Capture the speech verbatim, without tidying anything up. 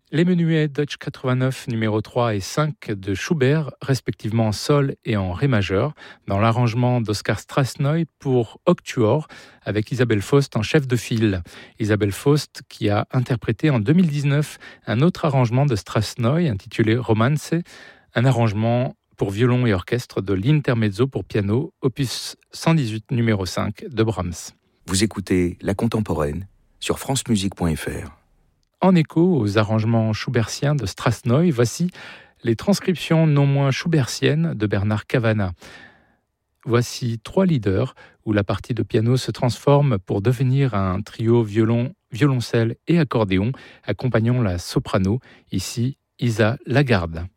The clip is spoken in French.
Les menuets Deutsch quatre-vingt-neuf numéro trois et cinq de Schubert, respectivement en sol et en ré majeur, dans l'arrangement d'Oskar Strasnoy pour Octuor, avec Isabelle Faust en chef de file. Isabelle Faust qui a interprété en deux mille dix-neuf un autre arrangement de Strasnoy intitulé Romance, un arrangement pour violon et orchestre de l'Intermezzo pour piano, opus cent dix-huit numéro cinq de Brahms. Vous écoutez La Contemporaine sur francemusique point f r. En écho aux arrangements schubertiens de Strasnoy, voici les transcriptions non moins schubertiennes de Bernard Cavana. Voici trois leaders où la partie de piano se transforme pour devenir un trio violon, violoncelle et accordéon, accompagnant la soprano, ici Isa Lagarde.